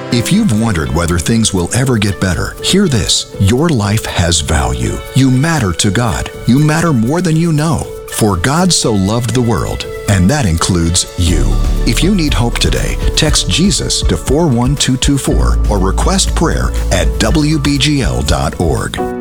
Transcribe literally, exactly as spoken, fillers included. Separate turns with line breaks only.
If you've wondered whether things will ever get better, hear this. Your life has value. You matter to God. You matter more than you know. For God so loved the world, and that includes you. If you need hope today, text Jesus to four one two two four or request prayer at W B G L dot org.